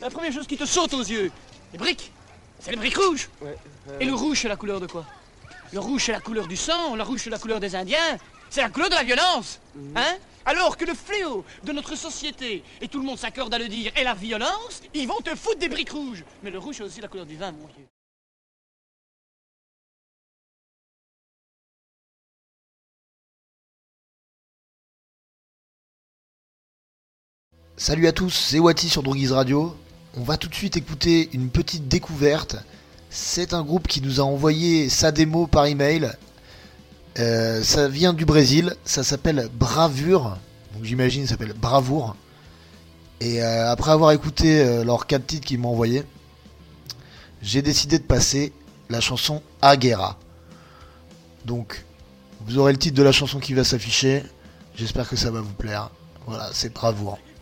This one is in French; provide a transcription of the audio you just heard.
La première chose qui te saute aux yeux, les briques. C'est les briques rouges. Ouais, Et le rouge, c'est la couleur de quoi? Le rouge, c'est la couleur du sang, le rouge, c'est la couleur des Indiens. C'est la couleur de la violence. Hein? Alors que le fléau de notre société, et tout le monde s'accorde à le dire, est la violence, ils vont te foutre des briques rouges. Mais le rouge, c'est aussi la couleur du vin, mon vieux. Salut à tous, c'est Wati sur Droguise Radio. On va tout de suite écouter une petite découverte. C'est un groupe qui nous a envoyé sa démo par email. Ça vient du Brésil, ça s'appelle Bravure. Donc j'imagine ça s'appelle Bravoure. Et après avoir écouté leurs 4 titres qu'ils m'ont envoyés, j'ai décidé de passer la chanson Aguera. Donc vous aurez le titre de la chanson qui va s'afficher. J'espère que ça va vous plaire. Voilà, c'est Bravoure.